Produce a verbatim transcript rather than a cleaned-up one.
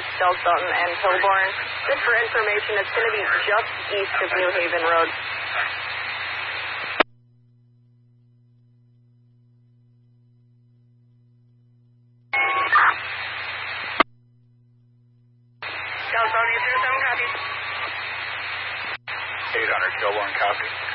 that's Deltone and Kilbourne. Just for information, it's going to be just east of New Haven Road. Deltone eight zero seven, copy. eight hundred, Kilbourne, copy.